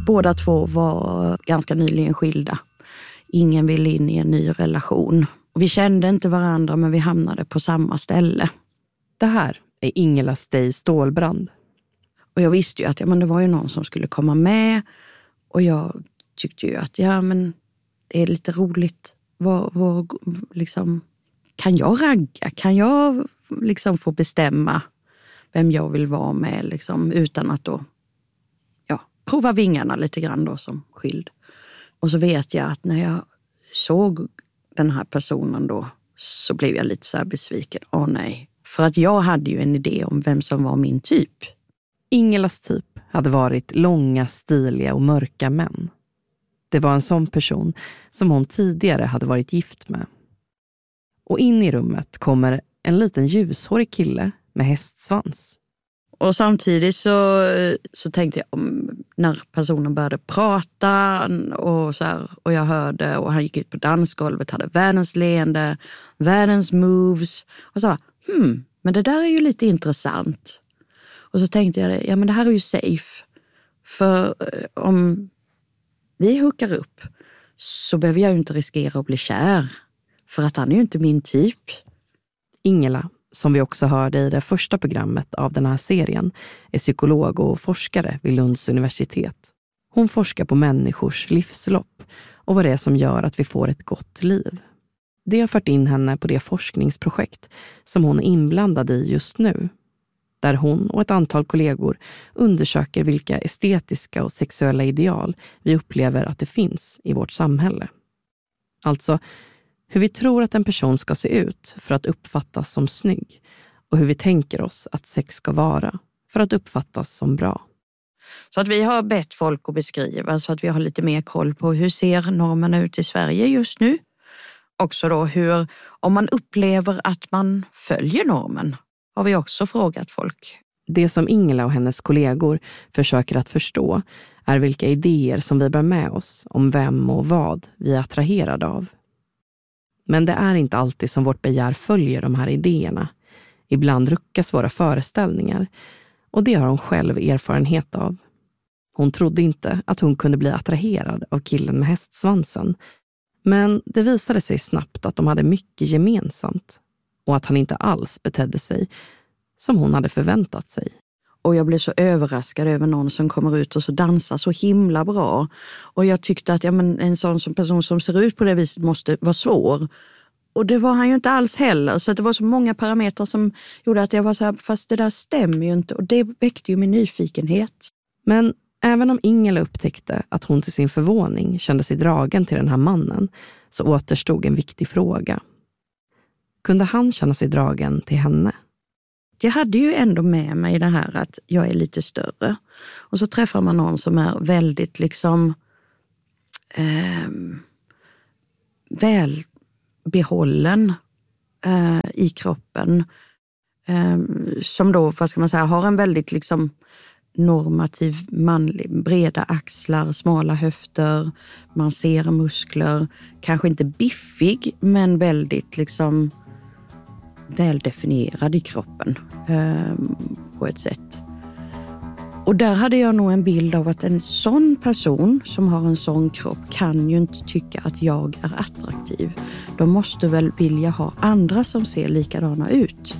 Båda två var ganska nyligen skilda. Ingen ville in i en ny relation. Vi kände inte varandra, men vi hamnade på samma ställe. Det här är Ingela Stay Stålbrand. Och jag visste ju att det var ju någon som skulle komma med. Och jag tyckte ju att det är lite roligt. Liksom, kan jag ragga? Kan jag liksom få bestämma vem jag vill vara med liksom, utan att då prova vingarna lite grann då som skild. Och så vet jag att när jag såg den här personen då så blev jag lite så här besviken. Åh nej. För att jag hade ju en idé om vem som var min typ. Ingelas typ hade varit långa, stiliga och mörka män. Det var en sån person som hon tidigare hade varit gift med. Och in i rummet kommer en liten ljushårig kille med hästsvans. Och samtidigt så tänkte jag, när personen började prata och så här, och jag hörde, och han gick ut på dansgolvet, hade världens leende, världens moves, och sa, men det där är ju lite intressant. Och så tänkte jag, men det här är ju safe. För om vi hookar upp så behöver jag ju inte riskera att bli kär. För att han är ju inte min typ. Ingela, som vi också hörde i det första programmet av den här serien, är psykolog och forskare vid Lunds universitet. Hon forskar på människors livslopp och vad det är som gör att vi får ett gott liv. Det har fört in henne på det forskningsprojekt som hon är inblandad i just nu, där hon och ett antal kollegor undersöker vilka estetiska och sexuella ideal vi upplever att det finns i vårt samhälle. Alltså hur vi tror att en person ska se ut för att uppfattas som snygg och hur vi tänker oss att sex ska vara för att uppfattas som bra. Så att vi har bett folk att beskriva så att vi har lite mer koll på hur ser normerna ut i Sverige just nu. Också då om man upplever att man följer normen, har vi också frågat folk. Det som Ingela och hennes kollegor försöker att förstå är vilka idéer som vi bär med oss om vem och vad vi är attraherade av. Men det är inte alltid som vårt begär följer de här idéerna. Ibland ruckas våra föreställningar, och det har hon själv erfarenhet av. Hon trodde inte att hon kunde bli attraherad av killen med hästsvansen, men det visade sig snabbt att de hade mycket gemensamt och att han inte alls betedde sig som hon hade förväntat sig. Och jag blev så överraskad över någon som kommer ut och så dansar så himla bra. Och jag tyckte att en sån person som ser ut på det viset måste vara svår. Och det var han ju inte alls heller. Så det var så många parametrar som gjorde att jag var så här, fast det där stämmer ju inte. Och det väckte ju min nyfikenhet. Men även om Ingela upptäckte att hon till sin förvåning kände sig dragen till den här mannen, så återstod en viktig fråga. Kunde han känna sig dragen till henne? Jag hade ju ändå med mig det här att jag är lite större. Och så träffar man någon som är väldigt liksom välbehållen i kroppen. Som då, vad ska man säga, har en väldigt liksom normativ manlig, breda axlar, smala höfter, man ser muskler, kanske inte biffig men väldigt liksom väldefinierad i kroppen på ett sätt. Och där hade jag nog en bild av att en sån person som har en sån kropp kan ju inte tycka att jag är attraktiv. De måste väl vilja ha andra som ser likadana ut.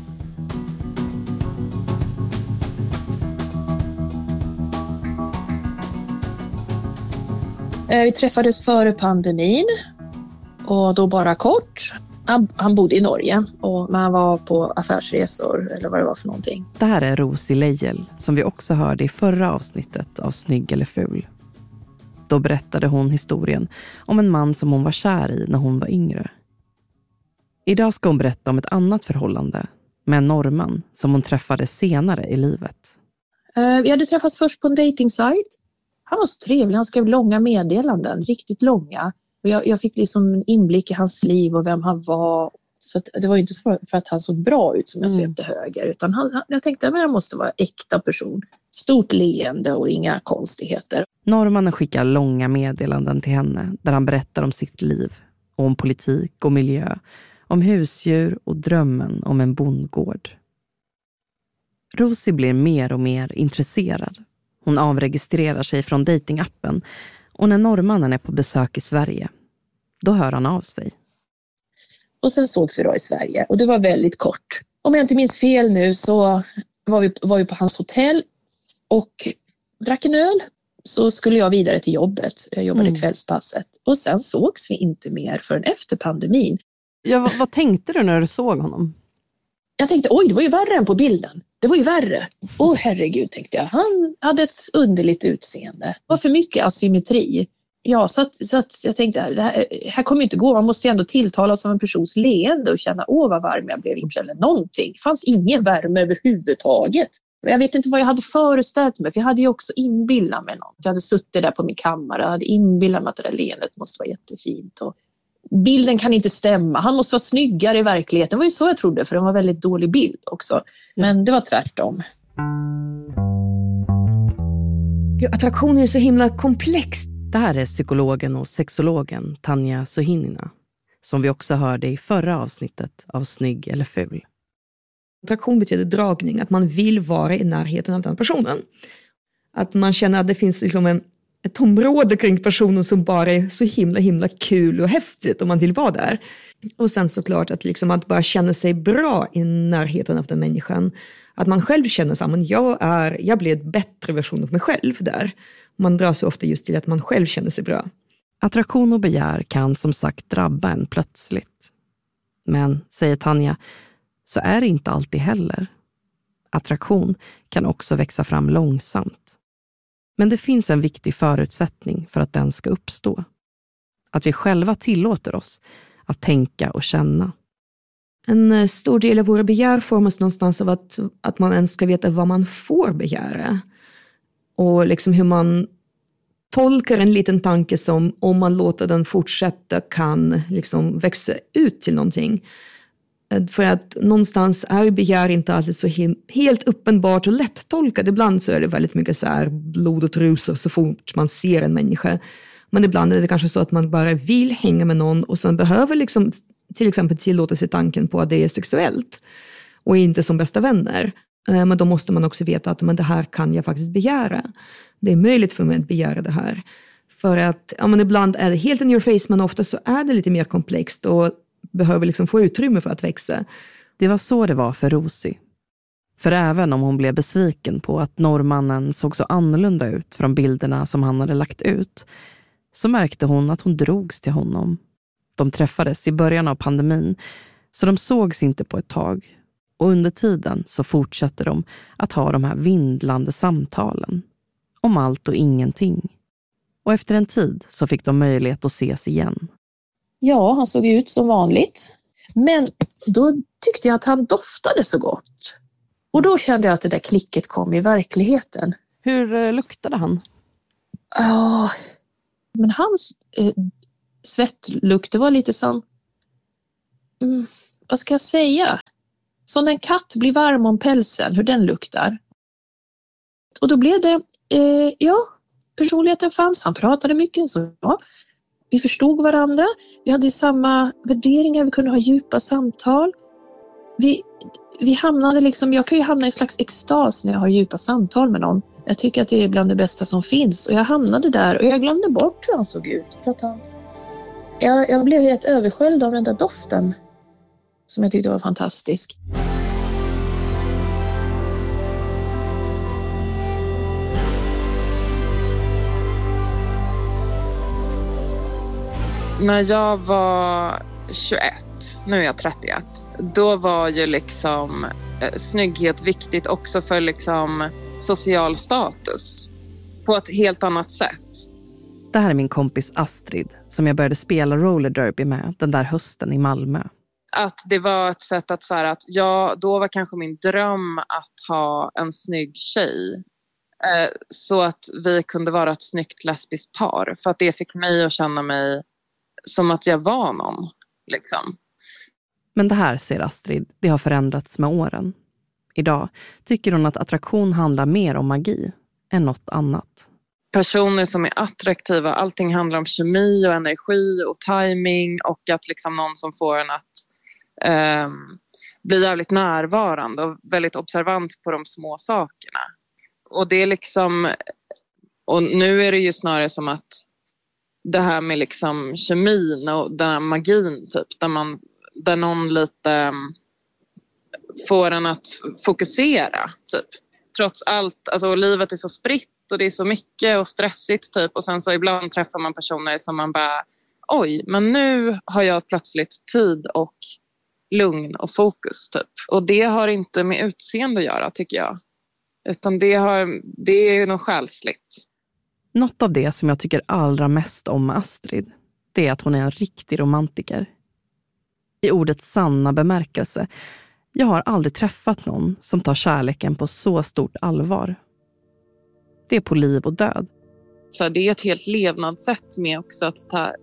Vi träffades före pandemin och då bara kort. Han bodde i Norge men han var på affärsresor eller vad det var för någonting. Det här är Rosie Leijel som vi också hörde i förra avsnittet av Snygg eller ful. Då berättade hon historien om en man som hon var kär i när hon var yngre. Idag ska hon berätta om ett annat förhållande med en norrman som hon träffade senare i livet. Vi hade träffats först på en datingsajt. Han var så trevlig, han skrev långa meddelanden, riktigt långa. Och jag fick liksom en inblick i hans liv och vem han var. Så det var ju inte för att han såg bra ut som jag svepte höger. Utan jag tänkte att han måste vara äkta person. Stort leende och inga konstigheter. Norrmannen skickar långa meddelanden till henne där han berättar om sitt liv. Om politik och miljö. Om husdjur och drömmen om en bondgård. Rosie blir mer och mer intresserad. Hon avregistrerar sig från datingappen och när norrmannen är på besök i Sverige, då hör han av sig. Och sen sågs vi då i Sverige och det var väldigt kort. Om jag inte minns fel nu så var vi på hans hotell och drack en öl. Så skulle jag vidare till jobbet. Jag jobbade kvällspasset. Och sen sågs vi inte mer förrän efter pandemin. Ja, vad tänkte du när du såg honom? Jag tänkte, oj, det var ju värre än på bilden. Det var ju värre. Åh, herregud, tänkte jag. Han hade ett underligt utseende. Det var för mycket asymmetri. Ja, så att jag tänkte, det här kommer ju inte gå. Man måste ju ändå tilltalas av en persons leende och känna, vad varm jag blev inte eller någonting. Det fanns ingen värme överhuvudtaget. Jag vet inte vad jag hade föreställt mig, för jag hade ju också inbillat mig något. Jag hade suttit där på min kammare och hade inbillat mig att det där leendet måste vara jättefint. Och bilden kan inte stämma. Han måste vara snyggare i verkligheten. Det var ju så jag trodde, för det var en väldigt dålig bild också. Men det var tvärtom. Attraktion är så himla komplex. Det här är psykologen och sexologen Tanja Suhinina, som vi också hörde i förra avsnittet av Snygg eller ful. Attraktion betyder dragning, att man vill vara i närheten av den personen. Att man känner att det finns liksom ett område kring personen som bara är så himla kul och häftigt och man vill vara där. Och sen såklart att, liksom att bara känna sig bra i närheten av den människan. Att man själv känner så här, jag blir ett bättre version av mig själv där. Man drar sig ofta just till att man själv känner sig bra. Attraktion och begär kan som sagt drabba en plötsligt. Men, säger Tanja, så är det inte alltid heller. Attraktion kan också växa fram långsamt. Men det finns en viktig förutsättning för att den ska uppstå. Att vi själva tillåter oss att tänka och känna. En stor del av våra begär formas någonstans av att man ens ska veta vad man får begära. Och liksom hur man tolkar en liten tanke som, om man låter den fortsätta, kan liksom växa ut till någonting. För att någonstans är begär inte alltid så helt uppenbart och lätt tolkat. Ibland så är det väldigt mycket så här blod och trusor så fort man ser en människa. Men ibland är det kanske så att man bara vill hänga med någon och sen behöver liksom till exempel tillåta sig tanken på att det är sexuellt och inte som bästa vänner. Men då måste man också veta att det här kan jag faktiskt begära. Det är möjligt för mig att begära det här. För att ibland är det helt in your face, men ofta så är det lite mer komplext och behöver liksom få utrymme för att växa. Det var så det var för Rosie. För även om hon blev besviken på att norrmannen såg så annorlunda ut från bilderna som han hade lagt ut, så märkte hon att hon drogs till honom. De träffades i början av pandemin, så de sågs inte på ett tag. Och under tiden så fortsatte de att ha de här vindlande samtalen. Om allt och ingenting. Och efter en tid så fick de möjlighet att ses igen. Ja, han såg ut som vanligt. Men då tyckte jag att han doftade så gott. Och då kände jag att det där klicket kom i verkligheten. Hur luktade han? Ja, men hans svettlukt, det var lite som... vad ska jag säga? Som en katt blir varm om pälsen, hur den luktar. Och då blev det... personligheten fanns. Han pratade mycket, så ja. Vi förstod varandra. Vi hade samma värderingar. Vi kunde ha djupa samtal. Vi hamnade liksom... Jag kan ju hamna i en slags extas när jag har djupa samtal med någon. Jag tycker att det är bland det bästa som finns. Och jag hamnade där och jag glömde bort hur han såg ut. För att jag blev helt översköljd av den där doften. Som jag tyckte var fantastisk. När jag var 21, nu är jag 31, då var ju liksom snygghet viktigt också för liksom social status på ett helt annat sätt. Det här är min kompis Astrid som jag började spela roller derby med den där hösten i Malmö. Att det var ett sätt att så här, att då var kanske min dröm att ha en snygg tjej. Så att vi kunde vara ett snyggt lesbiskt par. För att det fick mig att känna mig som att jag var någon. Liksom. Men det här, säger Astrid, det har förändrats med åren. Idag tycker hon att attraktion handlar mer om magi än något annat. Personer som är attraktiva, allting handlar om kemi och energi och timing och att liksom någon som får en att bli jävligt närvarande och väldigt observant på de små sakerna. Och det är liksom Och nu är det ju snarare som att det här med liksom kemin och den här magin typ, där någon lite får en att fokusera typ. Trots allt, alltså livet är så spritt och det är så mycket och stressigt typ, och sen så ibland träffar man personer som man bara, oj, men nu har jag plötsligt tid och lugn och fokus typ. Och det har inte med utseende att göra, tycker jag. Utan det är något själsligt. Något av det som jag tycker allra mest om Astrid, det är att hon är en riktig romantiker. I ordets sanna bemärkelse. Jag har aldrig träffat någon som tar kärleken på så stort allvar. Det är på liv och död. Så det är ett helt levnadssätt med också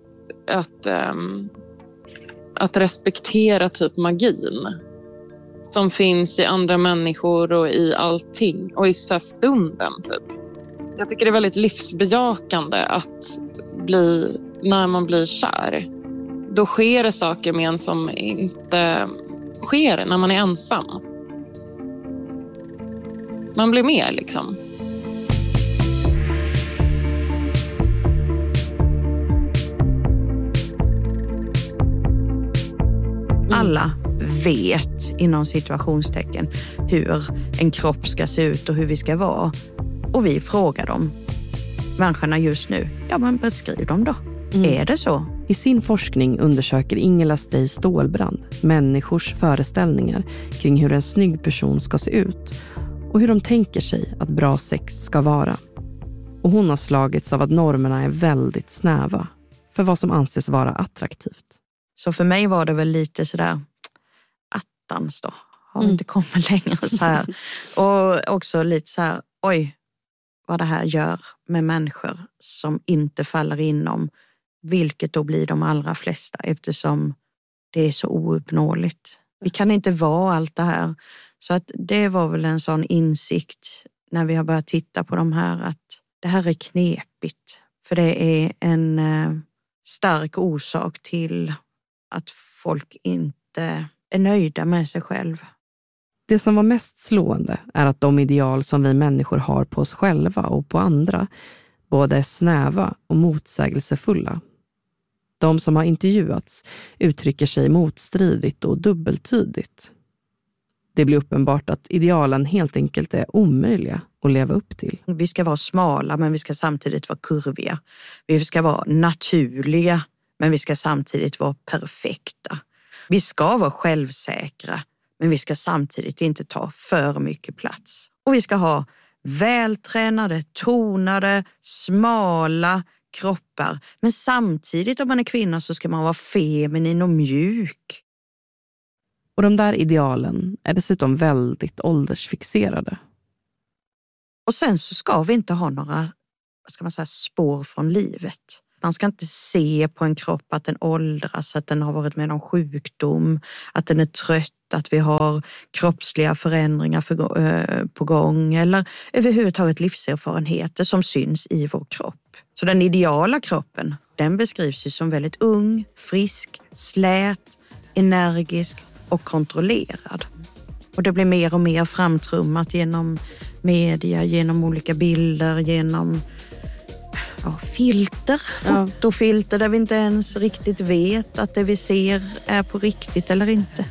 att respektera typ magin som finns i andra människor och i allting och i så stunden typ. Jag tycker det är väldigt livsbejakande att när man blir kär. Då sker det saker med en som inte sker när man är ensam. Man blir med liksom. Alla vet inom situationstecken hur en kropp ska se ut och hur vi ska vara. Och vi frågar dem, människorna just nu, ja men beskriv dem då. Är det så? I sin forskning undersöker Ingela Stay Stålbrand människors föreställningar kring hur en snygg person ska se ut och hur de tänker sig att bra sex ska vara. Och hon har slagits av att normerna är väldigt snäva för vad som anses vara attraktivt. Så för mig var det väl lite sådär, attans då, har vi inte kommit längre så här. Och också lite så här, oj, vad det här gör med människor som inte faller inom, vilket då blir de allra flesta eftersom det är så ouppnåeligt. Vi kan inte vara allt det här. Så att det var väl en sån insikt när vi har börjat titta på de här, att det här är knepigt. För det är en stark orsak till att folk inte är nöjda med sig själv. Det som var mest slående är att de ideal som vi människor har på oss själva och på andra både är snäva och motsägelsefulla. De som har intervjuats uttrycker sig motstridigt och dubbeltydigt. Det blir uppenbart att idealen helt enkelt är omöjliga att leva upp till. Vi ska vara smala men vi ska samtidigt vara kurviga. Vi ska vara naturliga men vi ska samtidigt vara perfekta. Vi ska vara självsäkra men vi ska samtidigt inte ta för mycket plats. Och vi ska ha vältränade, tonade, smala kroppar. Men samtidigt om man är kvinna så ska man vara feminin och mjuk. Och de där idealen är dessutom väldigt åldersfixerade. Och sen så ska vi inte ha några, vad ska man säga, spår från livet. Man ska inte se på en kropp att den åldras, att den har varit med någon sjukdom, att den är trött, att vi har kroppsliga förändringar på gång eller överhuvudtaget livserfarenheter som syns i vår kropp. Så den ideala kroppen, den beskrivs ju som väldigt ung, frisk, slät, energisk och kontrollerad. Och det blir mer och mer framtrummat genom media, genom olika bilder, genom filter, fotofilter där vi inte ens riktigt vet att det vi ser är på riktigt eller inte.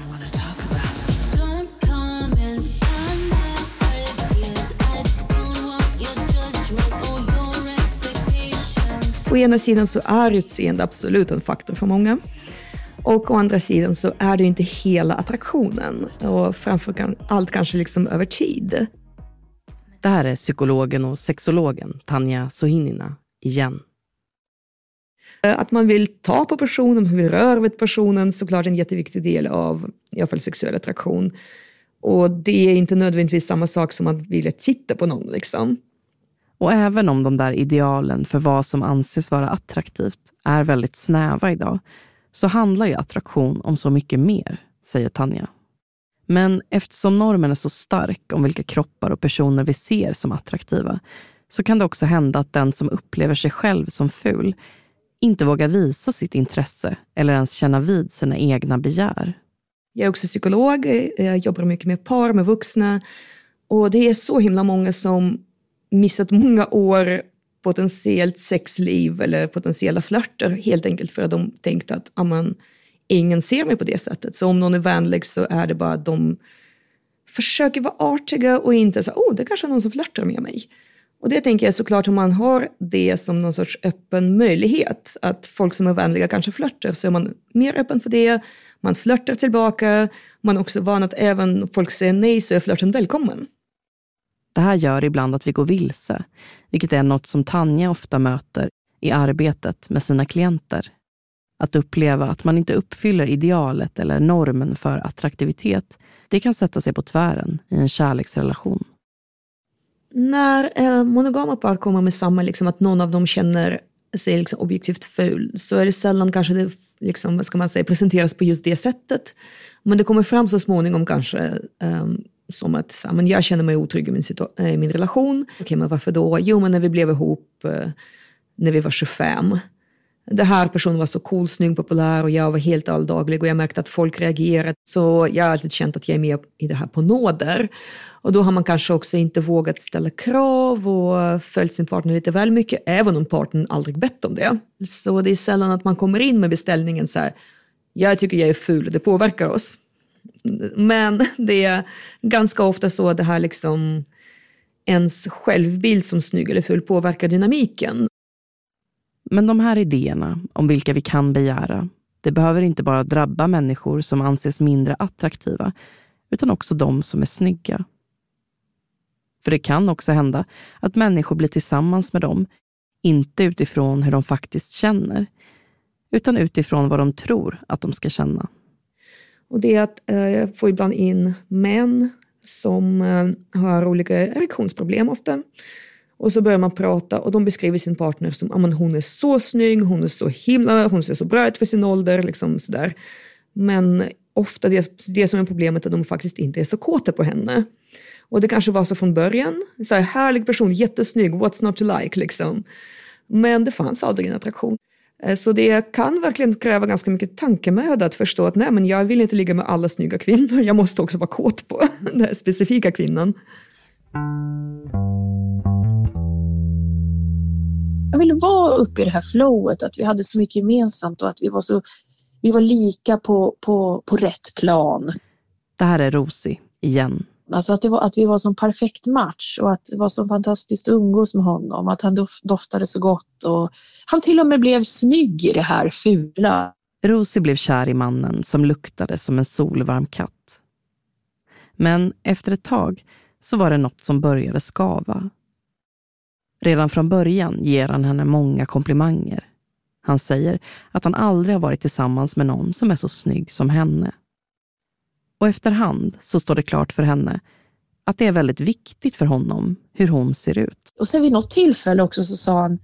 Å ena sidan så är utseende absolut en faktor för många. Och å andra sidan så är det inte hela attraktionen. Och framför allt kanske liksom över tid. Det här är psykologen och sexologen Tanja Sohinina igen. Att man vill ta på personen, man vill röra vid personen, såklart en jätteviktig del av i alla fall sexuell attraktion. Och det är inte nödvändigtvis samma sak som att vilja titta på någon liksom. Och även om de där idealen för vad som anses vara attraktivt är väldigt snäva idag, så handlar ju attraktion om så mycket mer, säger Tanja. Men eftersom normen är så stark om vilka kroppar och personer vi ser som attraktiva, så kan det också hända att den som upplever sig själv som ful inte vågar visa sitt intresse eller ens känna vid sina egna begär. Jag är också psykolog, jag jobbar mycket med par, med vuxna. Och det är så himla många som missat många år potentiellt sexliv eller potentiella flörter, helt enkelt för att de tänkte att ingen ser mig på det sättet. Så om någon är vänlig så är det bara att de försöker vara artiga och inte så, det är kanske någon som flörtar med mig. Och det tänker jag såklart, om man har det som någon sorts öppen möjlighet, att folk som är vänliga kanske flörtar, så är man mer öppen för det, man flörtar tillbaka, man är också van att även om folk säger nej så är flörten välkommen. Det här gör ibland att vi går vilse, vilket är något som Tanja ofta möter i arbetet med sina klienter. Att uppleva att man inte uppfyller idealet eller normen för attraktivitet, det kan sätta sig på tvären i en kärleksrelation. När monogama par kommer med samma, liksom, att någon av dem känner sig liksom objektivt ful, så är det sällan kanske det liksom, vad ska man säga, presenteras på just det sättet. Men det kommer fram så småningom kanske som att men jag känner mig otrygg i min relation. Okej, men varför då? Jo, men när vi blev ihop när vi var 25. Det här personen var så cool, snygg, populär och jag var helt alldaglig och jag märkte att folk reagerade. Så jag har alltid känt att jag är med i det här på nåder. Och då har man kanske också inte vågat ställa krav och följt sin partner lite väl mycket, även om partnern aldrig bett om det. Så det är sällan att man kommer in med beställningen så här, jag tycker jag är ful och det påverkar oss. Men det är ganska ofta så att det här liksom ens självbild som snygg eller ful påverkar dynamiken. Men de här idéerna om vilka vi kan begära, det behöver inte bara drabba människor som anses mindre attraktiva, utan också de som är snygga. För det kan också hända att människor blir tillsammans med dem, inte utifrån hur de faktiskt känner, utan utifrån vad de tror att de ska känna. Och det är att jag får ibland in män som har olika erektionsproblem ofta. Och så börjar man prata och de beskriver sin partner som hon är så snygg, hon är så himla, hon ser så bra ut för sin ålder, liksom sådär. Men ofta det som är problemet är att de faktiskt inte är så kåta på henne. Och det kanske var så från början. Så här, härlig person, jättesnygg, what's not to like liksom. Men det fanns aldrig en attraktion. Så det kan verkligen kräva ganska mycket tankemöda att förstå att nej, men jag vill inte ligga med alla snygga kvinnor. Jag måste också vara kåt på den här specifika kvinnan. Jag ville vara uppe i det här flowet, att vi hade så mycket gemensamt och att vi var lika på rätt plan. Det här är Rosie igen. Alltså att vi var som perfekt match och att det var så fantastiskt att umgås med honom, att han doftade så gott och han till och med blev snygg i det här fula. Rosie blev kär i mannen som luktade som en solvarm katt. Men efter ett tag så var det något som började skava. Redan från början ger han henne många komplimanger. Han säger att han aldrig har varit tillsammans med någon som är så snygg som henne. Och efterhand så står det klart för henne att det är väldigt viktigt för honom hur hon ser ut. Och sen vid något tillfälle också så sa han,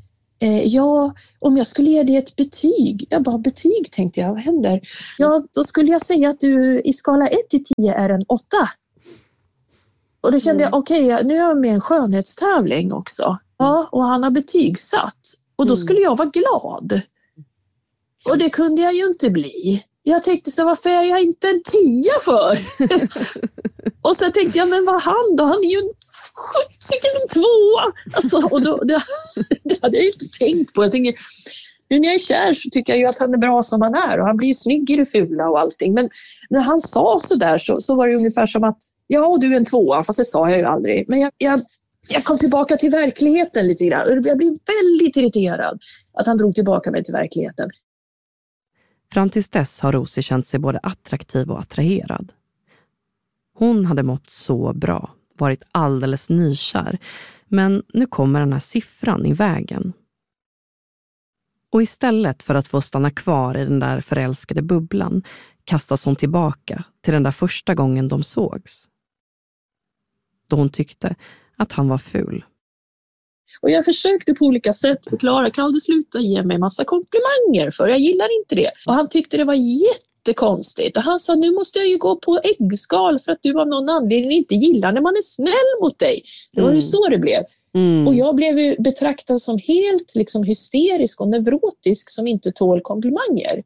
om jag skulle ge dig ett betyg. Jag bara, betyg tänkte jag, vad händer? Ja, då skulle jag säga att du i skala 1-10 är en 8. Och då kände jag, okej, nu är jag med i en skönhetstävling också. Ja, och han har betygsatt. Och då skulle jag vara glad. Och det kunde jag ju inte bli. Jag tänkte så, varför är jag inte en 10 för? Och så tänkte jag, men vad han då? Han är ju en 2. Alltså, och då, det hade jag inte tänkt på. Jag tänkte, nu när jag är kär så tycker jag ju att han är bra som han är. Och han blir ju snygg i det fula och allting. Men när han sa så där så var det ungefär som att, ja, du är en 2, fast det sa jag ju aldrig. Men jag kom tillbaka till verkligheten lite grann. Jag blev väldigt irriterad att han drog tillbaka mig till verkligheten. Fram tills dess har Rosie känt sig både attraktiv och attraherad. Hon hade mått så bra, varit alldeles nykär. Men nu kommer den här siffran i vägen. Och istället för att få stanna kvar i den där förälskade bubblan kastas hon tillbaka till den där första gången de sågs. Då hon tyckte att han var ful. Och jag försökte på olika sätt förklara, kan du sluta ge mig massa komplimanger för jag gillar inte det. Och han tyckte det var jättekonstigt. Och han sa, nu måste jag ju gå på äggskal för att du av någon anledning inte gillar när man är snäll mot dig. Det var ju så det blev. Och jag blev ju betraktad som helt liksom hysterisk och neurotisk som inte tål komplimanger.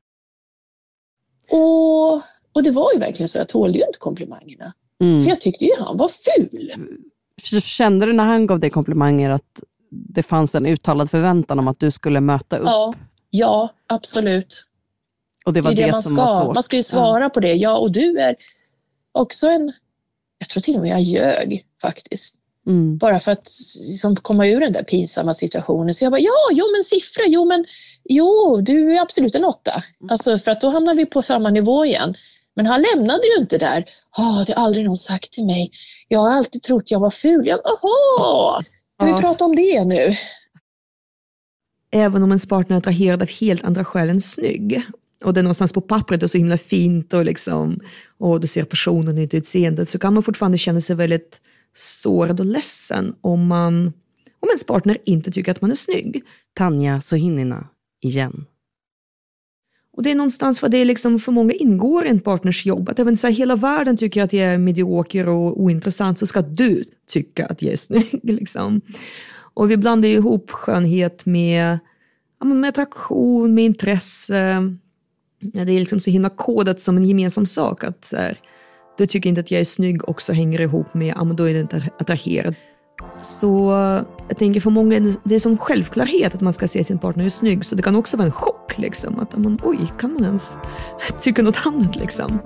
Och det var ju verkligen så, jag tålde ju inte komplimangerna. För jag tyckte ju han var ful. Kände du när han gav dig komplimanger att det fanns en uttalad förväntan om att du skulle möta upp. Ja, absolut. Och det var det man som var svårt. Man ska ju svara på det. Ja, och du är också jag tror till och med jag ljög faktiskt. Bara för att liksom, komma ur den där pinsamma situationen. Så jag bara, men siffror, du är absolut en 8. Alltså, för att då hamnar vi på samma nivå igen. Men han lämnade ju inte där. Det har aldrig någon sagt till mig. Jag har alltid trott jag var ful. Kan vi prata om det nu? Även om ens partner är attraherad av helt andra skäl än snygg. Och det är någonstans på pappret och så himla fint och liksom, och du ser personen i ett utseendet, så kan man fortfarande känna sig väldigt sårad och ledsen om ens partner inte tycker att man är snygg. Tanja Sohinina igen. Och det är någonstans vad det är liksom för många ingår i en partners jobb. Att även så här, hela världen tycker att jag är medioker och ointressant, så ska du tycka att jag är snygg. Liksom. Och vi blandar ihop skönhet med attraktion, med intresse. Det är liksom så himla kodat som en gemensam sak. Att så här, du tycker inte att jag är snygg också hänger ihop med då är du inte attraherad. Så jag tänker för många det är som självklarhet att man ska se sin partner är snygg. Så det kan också vara en chock liksom. Att kan man ens tycka något annat liksom.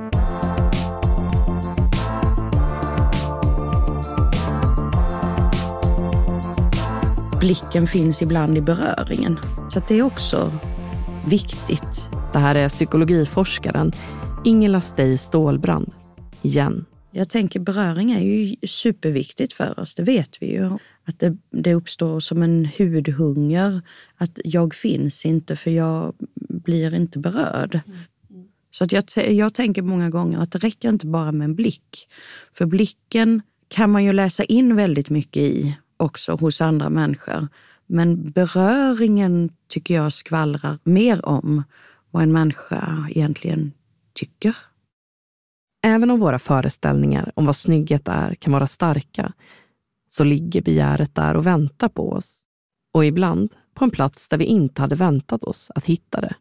Blicken finns ibland i beröringen. Så att det är också viktigt. Det här är psykologiforskaren Ingela Stej Stålbrand igen. Jag tänker beröring är ju superviktigt för oss, det vet vi ju. Att det uppstår som en hudhunger, att jag finns inte för jag blir inte berörd. Så att jag tänker många gånger att det räcker inte bara med en blick. För blicken kan man ju läsa in väldigt mycket i också hos andra människor. Men beröringen tycker jag skvallrar mer om vad en människa egentligen tycker. Även om våra föreställningar om vad snygghet är kan vara starka, så ligger begäret där och väntar på oss. Och ibland på en plats där vi inte hade väntat oss att hitta det.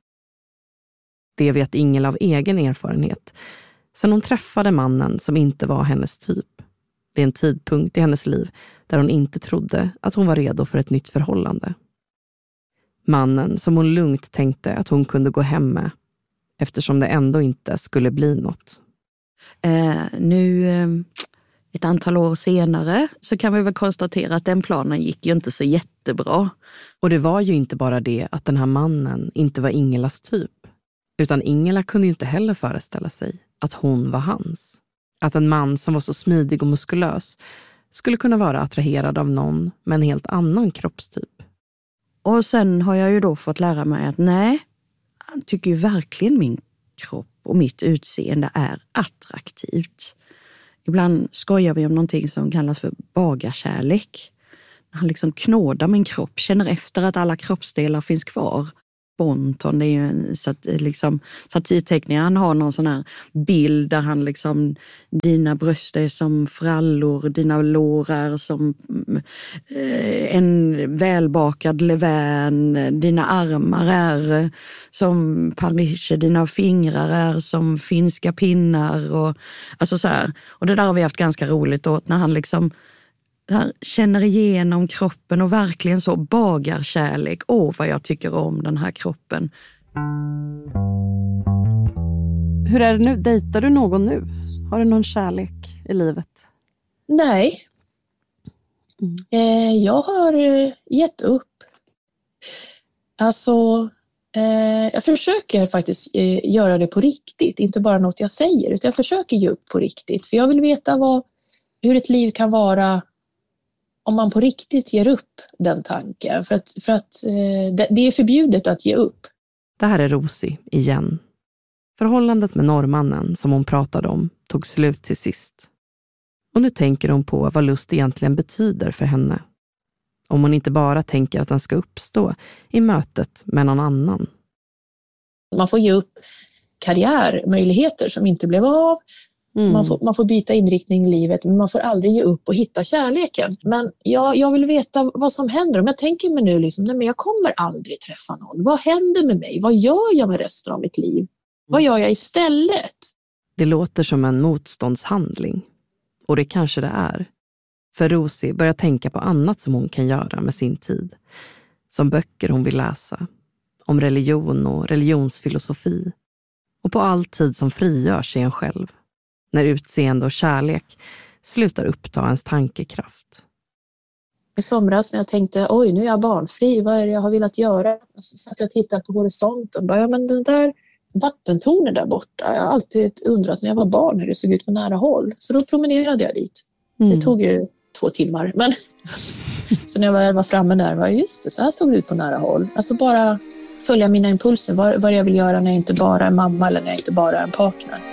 Det vet Ingela av egen erfarenhet, sen hon träffade mannen som inte var hennes typ. Det är en tidpunkt i hennes liv där hon inte trodde att hon var redo för ett nytt förhållande. Mannen som hon lugnt tänkte att hon kunde gå hem med, eftersom det ändå inte skulle bli något. Nu ett antal år senare så kan vi väl konstatera att den planen gick ju inte så jättebra. Och det var ju inte bara det att den här mannen inte var Ingelas typ, utan Ingela kunde ju inte heller föreställa sig att hon var hans. Att en man som var så smidig och muskulös skulle kunna vara attraherad av någon med en helt annan kroppstyp. Och sen har jag ju då fått lära mig att nej, han tycker ju verkligen min kropp och mitt utseende är attraktivt. Ibland skojar vi om någonting som kallas för bagarkärlek. Han liksom knådar min kropp, känner efter att alla kroppsdelar finns kvar. Bonton, det är ju en satirteckning. Han har någon sån här bild där han liksom, dina bröst är som frallor, dina lår är som en välbakad levain, dina armar är som Paris, dina fingrar är som finska pinnar och alltså så här. Och det där har vi haft ganska roligt åt när han liksom känner igenom kroppen och verkligen så bagarkärlek. Vad jag tycker om den här kroppen. Hur är det nu? Dejtar du någon nu? Har du någon kärlek i livet? Nej. Jag har gett upp. Alltså, jag försöker faktiskt göra det på riktigt. Inte bara något jag säger, utan jag försöker ge upp på riktigt. För jag vill veta hur ett liv kan vara om man på riktigt ger upp den tanken. För att det är förbjudet att ge upp. Det här är Rosie igen. Förhållandet med norrmannen som hon pratade om tog slut till sist. Och nu tänker hon på vad lust egentligen betyder för henne. Om hon inte bara tänker att den ska uppstå i mötet med någon annan. Man får ge upp karriärmöjligheter som inte blev av. Man får byta inriktning i livet, men man får aldrig ge upp och hitta kärleken. Men jag vill veta vad som händer. Om jag tänker mig nu, liksom, nej, men jag kommer aldrig träffa någon. Vad händer med mig? Vad gör jag med resten av mitt liv? Vad gör jag istället? Det låter som en motståndshandling. Och det kanske det är. För Rosie börjar tänka på annat som hon kan göra med sin tid. Som böcker hon vill läsa. Om religion och religionsfilosofi. Och på all tid som frigör sig en själv. När utseende och kärlek slutar uppta ens tankekraft. I somras när jag tänkte, oj nu är jag barnfri, vad är det jag har velat göra? Så att jag tittade på horisonten. Ja, men den där vattentornen där borta, jag har alltid undrat när jag var barn hur det såg ut på nära håll. Så då promenerade jag dit. Det tog ju 2 timmar. Men så när jag väl var framme där, var just det, så här såg det ut på nära håll. Alltså bara följa mina impulser, vad jag vill göra när jag inte bara är mamma eller när jag inte bara är en partner.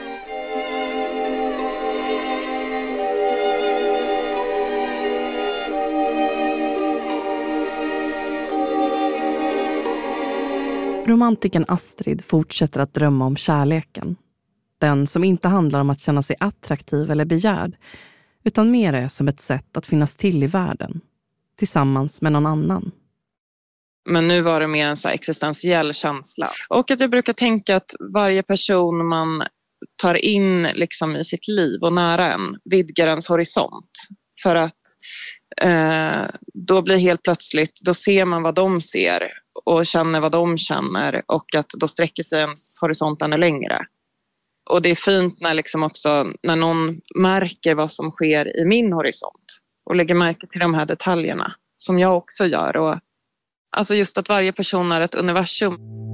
Romantiken Astrid fortsätter att drömma om kärleken. Den som inte handlar om att känna sig attraktiv eller begärd, utan mer är som ett sätt att finnas till i världen, tillsammans med någon annan. Men nu var det mer en så här existentiell känsla. Och att jag brukar tänka att varje person man tar in liksom i sitt liv och nära en vidgar ens horisont. För att då blir helt plötsligt, då ser man vad de ser och känner vad de känner, och att då sträcker sig ens horisont ännu längre. Och det är fint när liksom också när någon märker vad som sker i min horisont och lägger märke till de här detaljerna som jag också gör. Och alltså just att varje person är ett universum.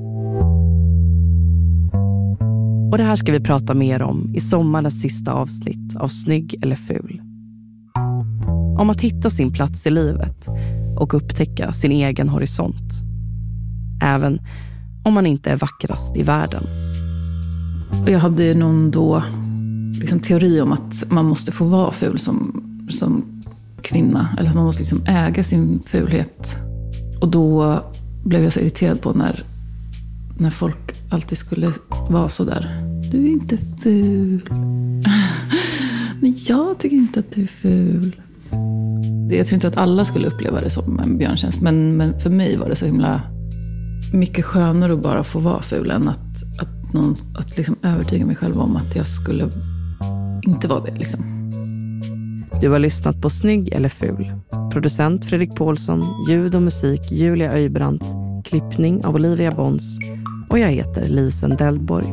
Och det här ska vi prata mer om i sommarens sista avsnitt av Snygg eller ful. Om att hitta sin plats i livet och upptäcka sin egen horisont. Även om man inte är vackrast i världen. Jag hade någon då liksom teori om att man måste få vara ful som kvinna. Eller att man måste liksom äga sin fulhet. Och då blev jag så irriterad på när folk alltid skulle vara så där. Du är inte ful. Men jag tycker inte att du är ful. Jag tror inte att alla skulle uppleva det som en björntjänst. Men för mig var det så himla mycket skönare att bara få vara ful än att liksom övertyga mig själv om att jag skulle inte vara det liksom. Du har lyssnat på Snygg eller ful. Producent Fredrik Paulsson, ljud och musik Julia Öjbrandt, klippning av Olivia Bons, och jag heter Lisen Deldborg.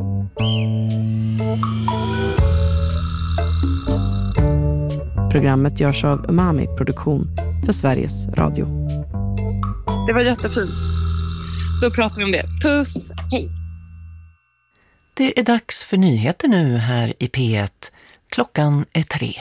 Programmet görs av Umami Produktion för Sveriges Radio. Det var jättefint. Då pratar vi om det. Puss, hej! Det är dags för nyheter nu här i P1. Klockan är 3.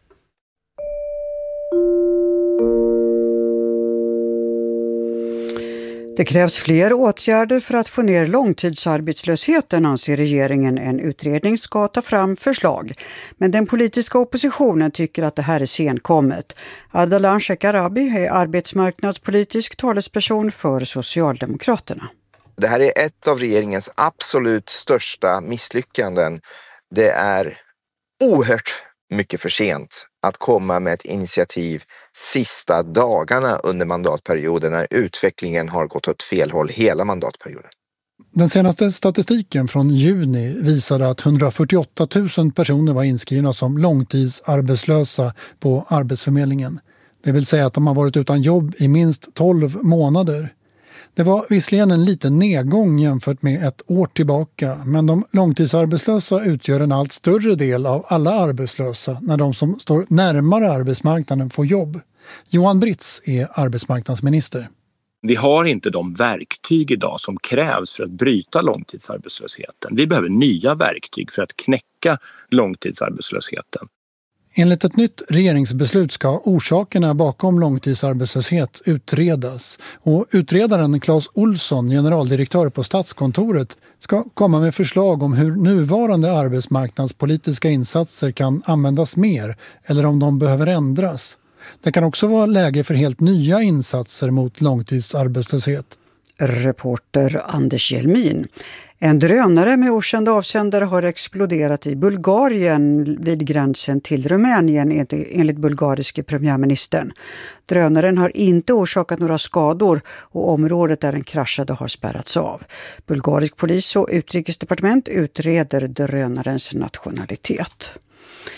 Det krävs fler åtgärder för att få ner långtidsarbetslösheten, anser regeringen. En utredning ska ta fram förslag. Men den politiska oppositionen tycker att det här är senkommet. Ardalan Shekarabi är arbetsmarknadspolitisk talesperson för Socialdemokraterna. Det här är ett av regeringens absolut största misslyckanden. Det är oerhört mycket för sent att komma med ett initiativ sista dagarna under mandatperioden när utvecklingen har gått åt fel håll hela mandatperioden. Den senaste statistiken från juni visade att 148 000 personer var inskrivna som långtidsarbetslösa på Arbetsförmedlingen. Det vill säga att de har varit utan jobb i minst 12 månader. Det var visserligen en liten nedgång jämfört med ett år tillbaka, men de långtidsarbetslösa utgör en allt större del av alla arbetslösa när de som står närmare arbetsmarknaden får jobb. Johan Britz är arbetsmarknadsminister. Vi har inte de verktyg idag som krävs för att bryta långtidsarbetslösheten. Vi behöver nya verktyg för att knäcka långtidsarbetslösheten. Enligt ett nytt regeringsbeslut ska orsakerna bakom långtidsarbetslöshet utredas. Och utredaren Claes Olsson, generaldirektör på Statskontoret, ska komma med förslag om hur nuvarande arbetsmarknadspolitiska insatser kan användas mer eller om de behöver ändras. Det kan också vara läge för helt nya insatser mot långtidsarbetslöshet. Reporter Anders Jelmin. En drönare med okänd avsändare har exploderat i Bulgarien vid gränsen till Rumänien enligt bulgariske premiärministern. Drönaren har inte orsakat några skador och området där den kraschade har spärrats av. Bulgarisk polis och utrikesdepartement utreder drönarens nationalitet.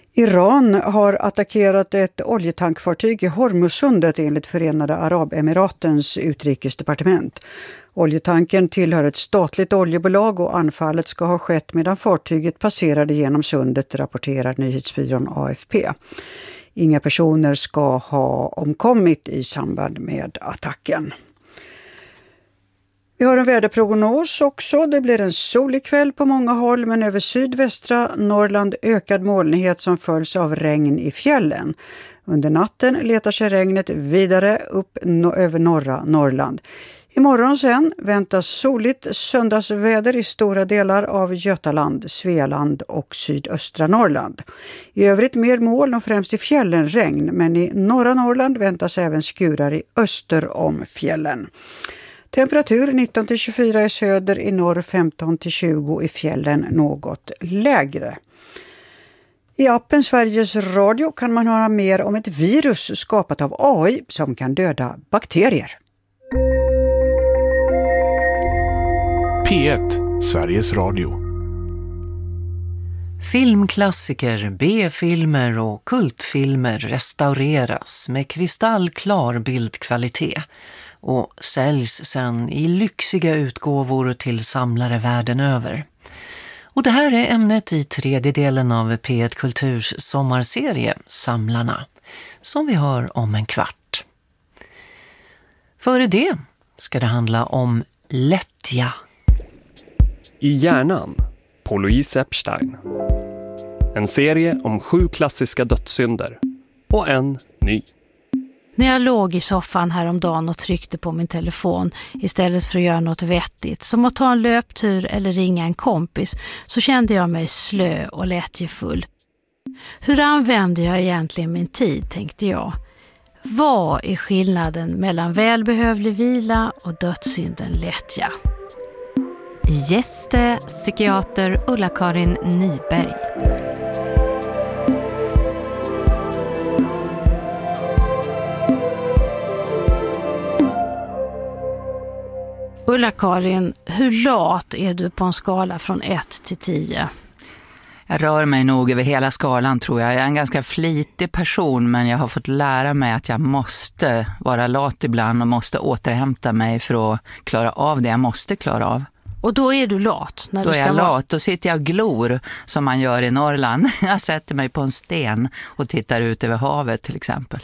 Iran har attackerat ett oljetankfartyg i Hormuzsundet enligt Förenade Arabemiratens utrikesdepartement. Oljetanken tillhör ett statligt oljebolag och anfallet ska ha skett medan fartyget passerade genom sundet, rapporterar nyhetsbyrån AFP. Inga personer ska ha omkommit i samband med attacken. Vi har en väderprognos också. Det blir en solig kväll på många håll, men över sydvästra Norrland ökad molnighet som följs av regn i fjällen. Under natten letar sig regnet vidare upp över norra Norrland. Imorgon sen väntas soligt söndagsväder i stora delar av Götaland, Svealand och sydöstra Norrland. I övrigt mer moln och främst i fjällen regn, men i norra Norrland väntas även skurar i öster om fjällen. Temperatur 19-24 i söder, i norr 15-20 i fjällen något lägre. I appen Sveriges Radio kan man höra mer om ett virus skapat av AI som kan döda bakterier. P1, Sveriges Radio. Filmklassiker, B-filmer och kultfilmer restaureras med kristallklar bildkvalitet och säljs sen i lyxiga utgåvor till samlare världen över. Och det här är ämnet i tredje delen av P1 Kulturs sommarserie Samlarna, som vi hör om en kvart. Före det ska det handla om lättja. I hjärnan på Louise Epstein. En serie om 7 klassiska dödssynder och en ny. När jag låg i soffan häromdagen och tryckte på min telefon istället för att göra något vettigt, som att ta en löptur eller ringa en kompis, så kände jag mig slö och lättjefull. Hur använder jag egentligen min tid, tänkte jag. Vad är skillnaden mellan välbehövlig vila och dödssynden lättja? Gäste psykiater Ulla-Karin Nyberg. Ulla-Karin, hur lat är du på en skala från 1 till 10? Jag rör mig nog över hela skalan, tror jag. Jag är en ganska flitig person, men jag har fått lära mig att jag måste vara lat ibland och måste återhämta mig för att klara av det jag måste klara av. Och då är du lat? När då du ska är jag vara... lat. Då sitter jag och glor som man gör i Norrland. Jag sätter mig på en sten och tittar ut över havet till exempel.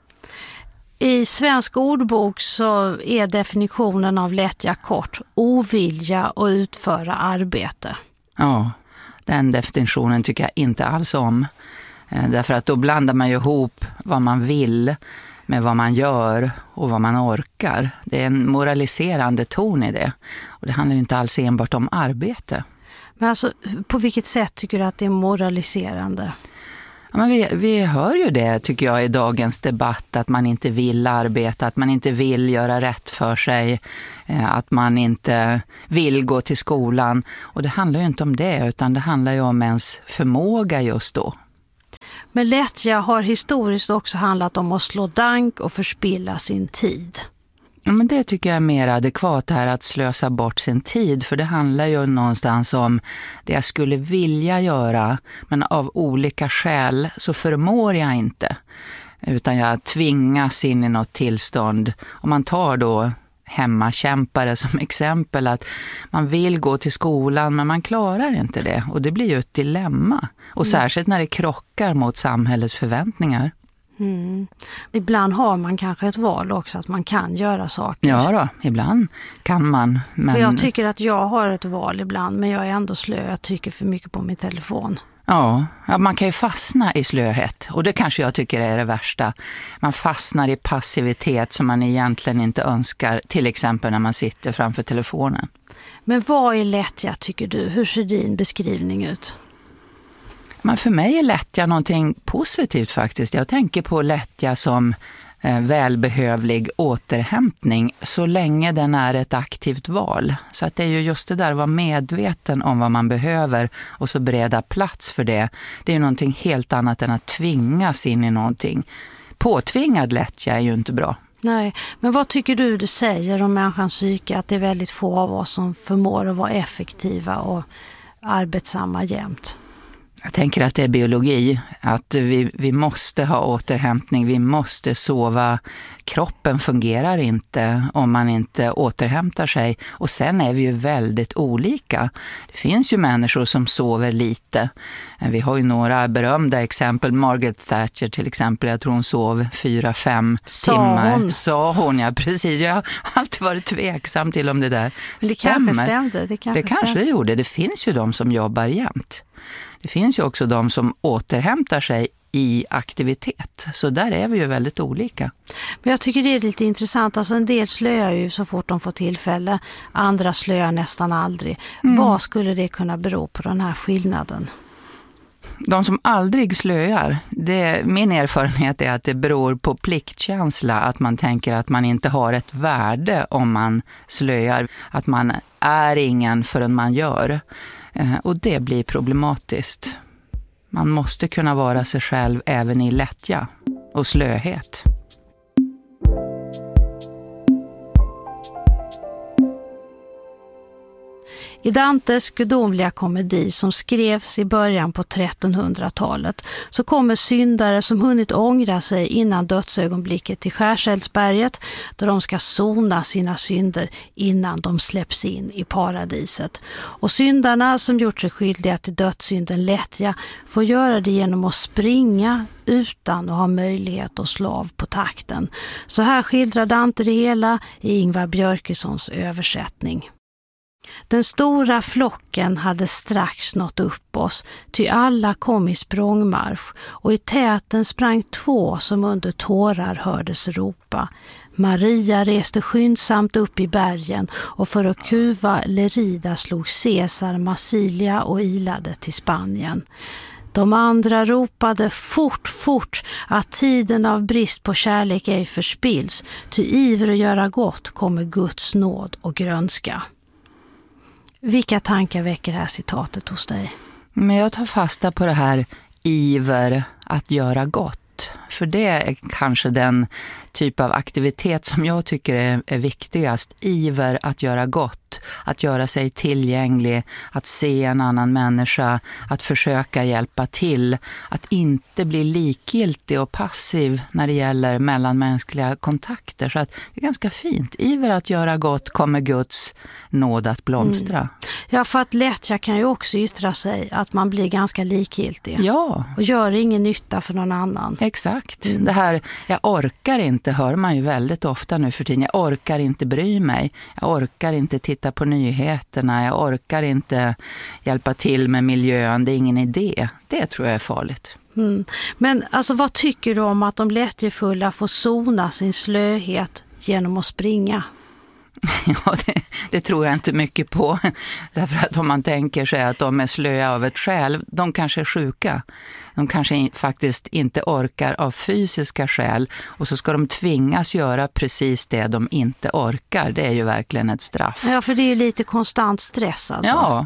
I svensk ordbok så är definitionen av lättja kort: ovilja att utföra arbete. Ja, den definitionen tycker jag inte alls om. Därför att då blandar man ju ihop vad man vill med vad man gör och vad man orkar. Det är en moraliserande ton i det. Och det handlar ju inte alls enbart om arbete. Men alltså, på vilket sätt tycker du att det är moraliserande? Ja, men vi hör ju det, tycker jag, i dagens debatt, att man inte vill arbeta, att man inte vill göra rätt för sig, att man inte vill gå till skolan. Och det handlar ju inte om det, utan det handlar ju om ens förmåga just då. Men lättja har historiskt också handlat om att slå dank och förspilla sin tid. Ja, men det tycker jag är mer adekvat här, att slösa bort sin tid. För det handlar ju någonstans om det jag skulle vilja göra, men av olika skäl så förmår jag inte. Utan jag tvingas in i något tillstånd. Om man tar då hemmakämpare som exempel, att man vill gå till skolan men man klarar inte det. Och det blir ju ett dilemma. Och särskilt när det krockar mot samhällets förväntningar. Mm. Ibland har man kanske ett val också, att man kan göra saker. Ja då, ibland kan man. Men... För jag tycker att jag har ett val ibland, men jag är ändå slö. Jag tycker för mycket på min telefon. Ja, man kan ju fastna i slöhet, och det kanske jag tycker är det värsta. Man fastnar i passivitet som man egentligen inte önskar, till exempel när man sitter framför telefonen. Men vad är lättja, tycker du? Hur ser din beskrivning ut? Men för mig är lättja någonting positivt faktiskt. Jag tänker på lättja som välbehövlig återhämtning så länge den är ett aktivt val. Så att det är ju just det där att vara medveten om vad man behöver och så bereda plats för det. Det är ju någonting helt annat än att tvingas in i någonting. Påtvingad lättja är ju inte bra. Nej, men vad tycker du säger om människans psyke, att det är väldigt få av oss som förmår att vara effektiva och arbetsamma jämt? Jag tänker att det är biologi, att vi måste ha återhämtning, vi måste sova. Kroppen fungerar inte om man inte återhämtar sig. Och sen är vi ju väldigt olika. Det finns ju människor som sover lite. Vi har ju några berömda exempel. Margaret Thatcher till exempel, jag tror hon sov 4-5 timmar. Sa hon, ja precis. Jag har alltid varit tveksam till om det där det stämmer. Kanske stämde. Det kanske det gjorde. Det finns ju de som jobbar jämt. Det finns ju också de som återhämtar sig i aktivitet. Så där är vi ju väldigt olika. Men jag tycker det är lite intressant. Alltså en del slöar ju så fort de får tillfälle. Andra slöar nästan aldrig. Vad skulle det kunna bero på den här skillnaden? De som aldrig slöar, min erfarenhet är att det beror på pliktkänsla. Att man tänker att man inte har ett värde om man slöar. Att man är ingen förrän man gör. Och det blir problematiskt. Man måste kunna vara sig själv även i lättja och slöhet. I Dantes gudomliga komedi som skrevs i början på 1300-talet så kommer syndare som hunnit ångra sig innan dödsögonblicket till Skärseldsberget där de ska sona sina synder innan de släpps in i paradiset. Och syndarna som gjort sig skyldiga till dödssynden lättja får göra det genom att springa utan att ha möjlighet att slå av på takten. Så här skildrar Dante det hela i Ingvar Björkessons översättning. Den stora flocken hade strax nått upp oss, ty alla kom i språngmarsch, och i täten sprang 2 som under tårar hördes ropa. Maria reste skyndsamt upp i bergen, och för att kuva Lerida slog Caesar Massilia och ilade till Spanien. De andra ropade fort, att tiden av brist på kärlek ej förspills, ty iver att göra gott kommer Guds nåd och grönska. Vilka tankar väcker det här citatet hos dig? Men jag tar fasta på det här iver att göra gott. För det är kanske den typ av aktivitet som jag tycker är viktigast. Iver att göra gott, att göra sig tillgänglig, att se en annan människa, att försöka hjälpa till, att inte bli likgiltig och passiv när det gäller mellanmänskliga kontakter. Så att det är ganska fint. Iver att göra gott kommer Guds nåd att blomstra. Ja, för att lättja kan ju också yttra sig att man blir ganska likgiltig. Ja. Och gör ingen nytta för någon annan. Exakt. Det här, jag orkar inte, hör man ju väldigt ofta nu för tiden. Jag orkar inte bry mig. Jag orkar inte titta på nyheterna. Jag orkar inte hjälpa till med miljön. Det är ingen idé. Det tror jag är farligt. Men alltså, vad tycker du om att de lättjefulla får sona sin slöhet genom att springa? Ja, det tror jag inte mycket på. Därför att om man tänker sig att de är slöa av ett skäl, de kanske är sjuka. De kanske faktiskt inte orkar av fysiska skäl, och så ska de tvingas göra precis det de inte orkar. Det är ju verkligen ett straff. Ja, för det är ju lite konstant stress alltså. Ja.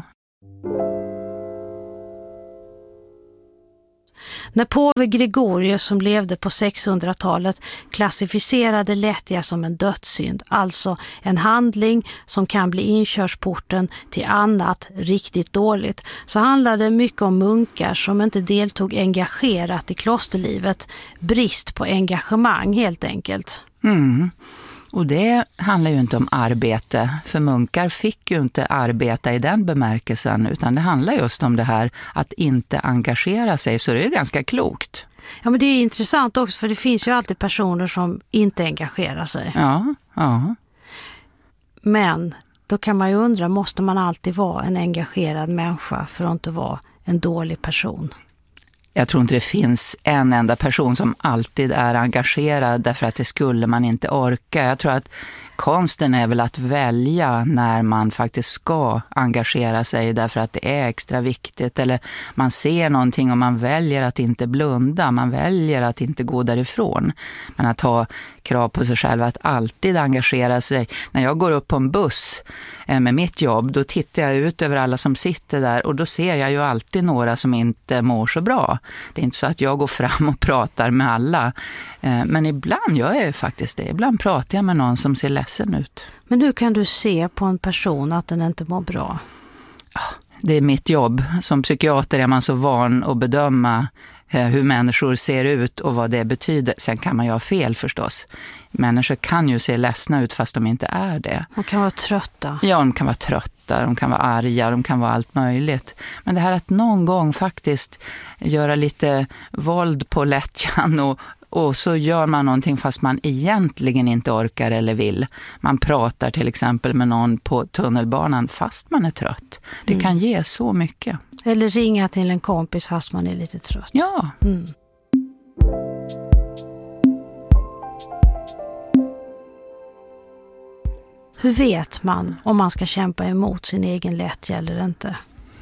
När påve Gregorius som levde på 600-talet klassificerade lättja som en dödssynd, alltså en handling som kan bli inkörsporten till annat riktigt dåligt, så handlade det mycket om munkar som inte deltog engagerat i klosterlivet, brist på engagemang helt enkelt. Och det handlar ju inte om arbete, för munkar fick ju inte arbeta i den bemärkelsen, utan det handlar just om det här att inte engagera sig, så det är ganska klokt. Ja, men det är intressant också, för det finns ju alltid personer som inte engagerar sig. Ja. Men då kan man ju undra, måste man alltid vara en engagerad människa för att inte vara en dålig person? Jag tror inte det finns en enda person som alltid är engagerad, därför att det skulle man inte orka. Jag tror att konsten är väl att välja när man faktiskt ska engagera sig, därför att det är extra viktigt. Eller man ser någonting och man väljer att inte blunda, man väljer att inte gå därifrån. Men att ha krav på sig själv att alltid engagera sig. När jag går upp på en buss med mitt jobb, då tittar jag ut över alla som sitter där, och då ser jag ju alltid några som inte mår så bra. Det är inte så att jag går fram och pratar med alla, men ibland gör jag ju faktiskt det. Ibland pratar jag med någon som ser ledsen ut. Men hur kan du se på en person att den inte mår bra? Det är mitt jobb. Som psykiater är man så van att bedöma hur människor ser ut och vad det betyder. Sen kan man ju ha fel förstås. Människor kan ju se ledsna ut fast de inte är det. De kan vara trötta. Ja, de kan vara trötta, de kan vara arga, de kan vara allt möjligt. Men det här att någon gång faktiskt göra lite våld på lättjan och så gör man någonting fast man egentligen inte orkar eller vill. Man pratar till exempel med någon på tunnelbanan fast man är trött. Det kan ge så mycket. Eller ringa till en kompis fast man är lite trött. Ja. Hur vet man om man ska kämpa emot sin egen lättja eller inte?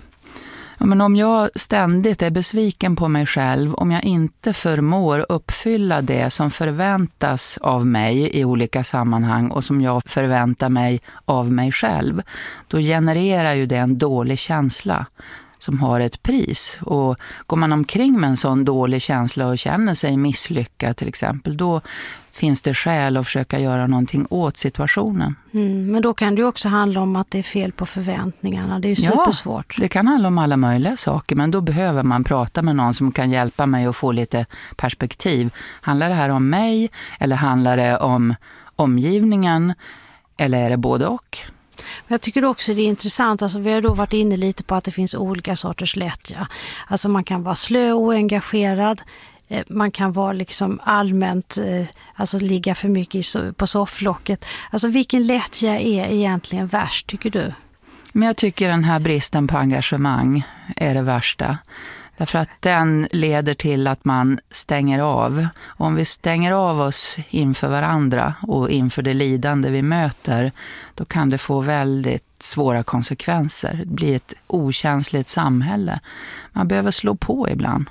Ja, men om jag ständigt är besviken på mig själv, om jag inte förmår uppfylla det som förväntas av mig i olika sammanhang och som jag förväntar mig av mig själv, då genererar ju det en dålig känsla som har ett pris. Och går man omkring med en sån dålig känsla och känner sig misslyckad till exempel, då finns det skäl att försöka göra någonting åt situationen. Men då kan det ju också handla om att det är fel på förväntningarna. Det är ju supersvårt. Ja, det kan handla om alla möjliga saker, men då behöver man prata med någon som kan hjälpa mig att få lite perspektiv. Handlar det här om mig eller handlar det om omgivningen eller är det både och? Jag tycker också det är intressant, alltså vi har då varit inne lite på att det finns olika sorters lättja. Alltså man kan vara slö och engagerad. Man kan vara liksom allmänt, alltså ligga för mycket på sofflocket. Alltså vilken lättja är egentligen värst tycker du? Men jag tycker den här bristen på engagemang är det värsta. Därför att den leder till att man stänger av. Och om vi stänger av oss inför varandra och inför det lidande vi möter, då kan det få väldigt svåra konsekvenser. Det blir ett okänsligt samhälle. Man behöver slå på ibland.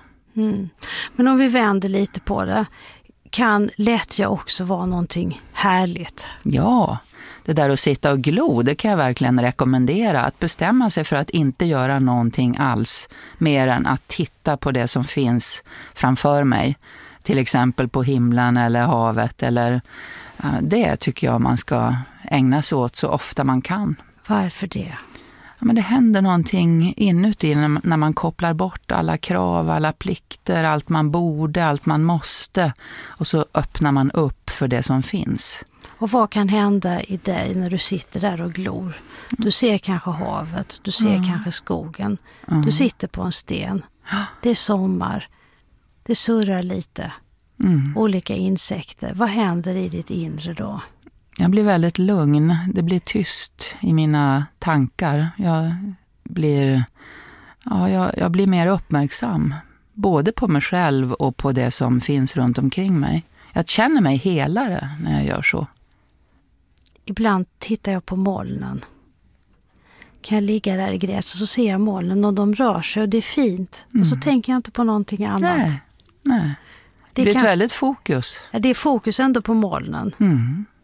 Men om vi vänder lite på det, kan lättja också vara någonting härligt? Ja, det där att sitta och glo, det kan jag verkligen rekommendera. Att bestämma sig för att inte göra någonting alls mer än att titta på det som finns framför mig. Till exempel på himlen eller havet. Eller, det tycker jag man ska ägna sig åt så ofta man kan. Varför det? Ja, men det händer någonting inuti när man kopplar bort alla krav, alla plikter, allt man borde, allt man måste. Och så öppnar man upp för det som finns. Och vad kan hända i dig när du sitter där och glor? Du ser kanske havet, du ser kanske skogen. Du sitter på en sten. Det är sommar. Det surrar lite. Olika insekter. Vad händer i ditt inre då? Jag blir väldigt lugn. Det blir tyst i mina tankar. Jag blir mer uppmärksam. Både på mig själv och på det som finns runt omkring mig. Jag känner mig helare när jag gör så. Ibland tittar jag på molnen. Kan jag ligga där i gräs och så ser jag molnen och de rör sig och det är fint. Och så tänker jag inte på någonting annat. Nej. Det blir ett väldigt fokus. Det är fokus ändå på molnen.